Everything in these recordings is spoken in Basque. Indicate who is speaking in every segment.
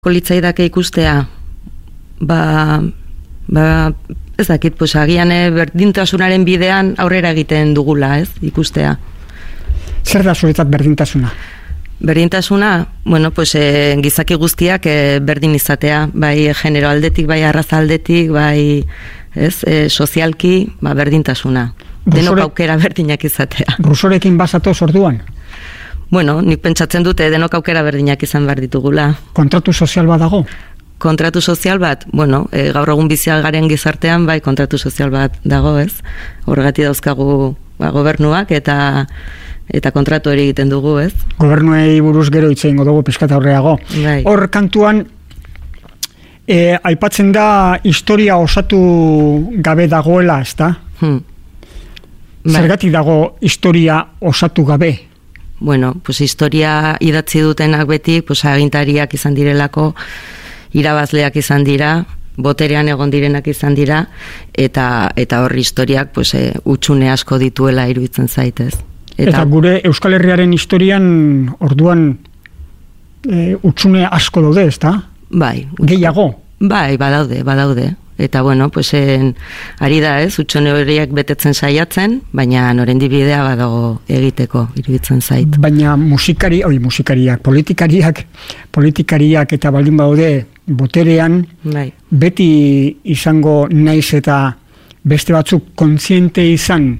Speaker 1: Litzaidake ikustea, ez dakit, pues, agian berdintasunaren bidean aurrera egiten dugula, ez, ikustea.
Speaker 2: Zer da zuretzat berdintasuna?
Speaker 1: Berdintasuna, bueno, pues, gizaki guztiak berdin izatea, bai genero aldetik, bai arraza aldetik, bai, ez, sozialki, berdintasuna. Denok aukera berdinak izatea.
Speaker 2: Rusorekin bazatoz orduan?
Speaker 1: Bueno, nik pentsatzen dute denok aukera berdinak izan behar ditugula.
Speaker 2: Kontratu sozial bat dago?
Speaker 1: Kontratu sozial bat, bueno, gaur egun bizia garen gizartean, bai, kontratu sozial bat dago, ez? Horregatik dauzkagu gobernuak eta kontratu hori egiten dugu, ez?
Speaker 2: Gobernuei buruz gero hitz egingo dugu pixkat aurreago.
Speaker 1: Bai.
Speaker 2: Hor kantuan aipatzen da historia osatu gabe dagoela, ezta? Zergatik dago historia osatu gabe?
Speaker 1: Bueno, pues historia idatzi dutenak beti, pues agintariak izan direlako, irabazleak izan dira, boterean egon direnak izan dira, eta hor historiak pues hutsune asko dituela iruditzen zaitez.
Speaker 2: Eta gure Euskal Herriaren historian orduan hutsune asko daude, ezta?
Speaker 1: Bai.
Speaker 2: Gehiago?
Speaker 1: Bai, badaude. Eta bueno, pues ari da, ez, hutsune horiek betetzen saiatzen, baina oraindik bidea badago egiteko, iruditzen zait.
Speaker 2: Baina politikariak eta baldin badaude boterean,
Speaker 1: bai,
Speaker 2: beti izango naiz eta beste batzuk kontziente izan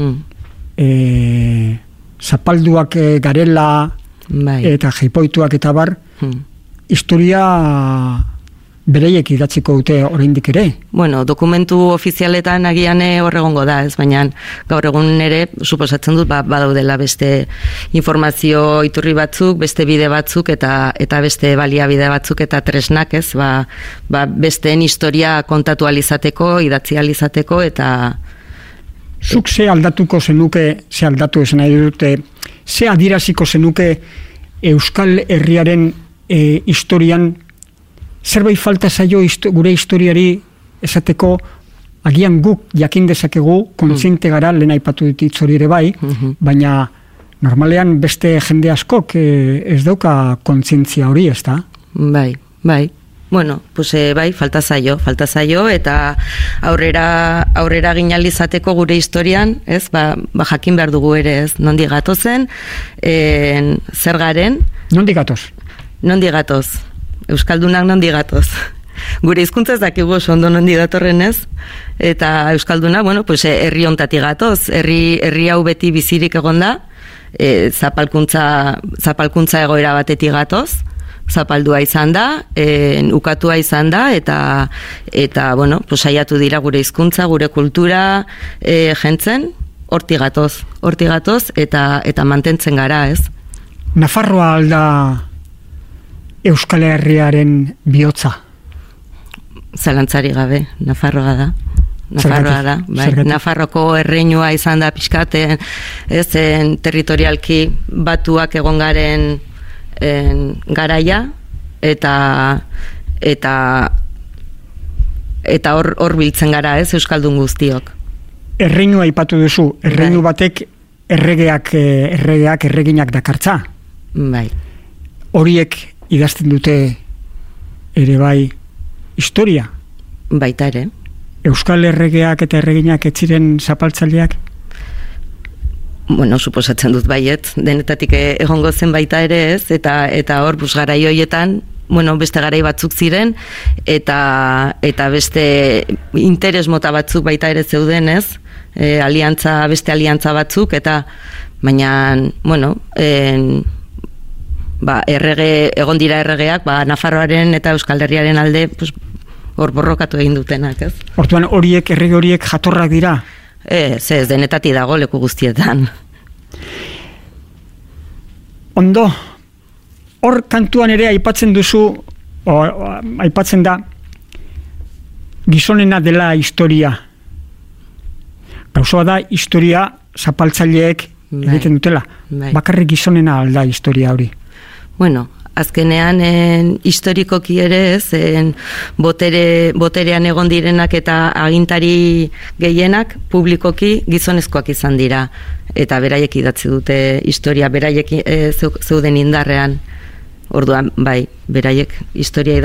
Speaker 2: zapalduak garela, bai, eta jaipoituak eta bar, historia bereiek idatziko dute oraindik ere?
Speaker 1: Bueno, dokumentu ofizialetan agian horregongo da, ez, baina gaur egun ere suposatzen dut badaudela beste informazio iturri batzuk, beste bide batzuk eta beste baliabide batzuk eta tresnak, ez, besteen historia kontatu alizateko, idatzi alizateko eta...
Speaker 2: Zuk ze aldatuko zenuke, ze aldatu esan nahi dute, ze adiraziko zenuke Euskal Herriaren historian zerbait falta zaio gure historiari esateko agian guk jakin dezakegu, kontziente gara, lehen aipatu dititz hori ere bai, baina normalean beste jende askok ez dauka kontzientzia hori, ez da?
Speaker 1: Bai. Bueno, pues bai, falta zaio eta aurrera ginalizateko gure historian, ez, jakin behar dugu ere, ez, nondi gatozen, zer garen?
Speaker 2: Nondi gatoz?
Speaker 1: Nondi gatoz. Euskaldunak nondi gatoz. Gure hizkuntza ez dakigu oso ondo nondi datorren, ez? Eta euskalduna, bueno, pues herri hontatik gatoz, herri hau beti bizirik egonda, zapalkuntza egoera batetik gatoz, zapaldua izan da, ukatua izan da, eta bueno, pues saiatu dira gure hizkuntza, gure kultura jentzen, hortik gatoz, eta mantentzen gara, ez?
Speaker 2: Nafarroa alda Euskal Herriaren bihotza?
Speaker 1: Zalantzari gabe, Nafarroa da. Bai. Nafarroko erreinua izan da pixkaten, ezen territorialki batuak egon garen garaia, eta hor biltzen gara, ez, euskaldun guztiok.
Speaker 2: Erreinua aipatu duzu, erreinu batek erreginak dakartza.
Speaker 1: Bai.
Speaker 2: Horiek idazten dute ere bai historia?
Speaker 1: Baita ere.
Speaker 2: Euskal erregeak eta erreginak ez ziren zapaltzaileak?
Speaker 1: Bueno, suposatzen dut baiet, denetatik egongo zen baita ere, ez, eta hor garai horietan, bueno, beste garai batzuk ziren, eta beste interes mota batzuk baita ere zeuden, ez, beste aliantza batzuk, eta baina, bueno, egon dira erregeak, Nafarroaren eta Euskal Herriaren alde hor borrokatu egin dutenak, ez?
Speaker 2: Hortuan errege horiek jatorrak dira?
Speaker 1: Ez, denetati dago leku guztietan.
Speaker 2: Ondo, hor kantuan ere aipatzen duzu, aipatzen da, gizonena dela historia. Gauzoa da, historia zapaltzaileek egiten dutela. Bakarrik gizonena alda historia hori.
Speaker 1: Bueno, azkenean historikoki ere, ez, boterean egon direnak eta agintari gehienak publikoki gizonezkoak izan dira, eta beraiek idatzi dute historia, beraiek zeuden indarrean, orduan, bai, beraiek historia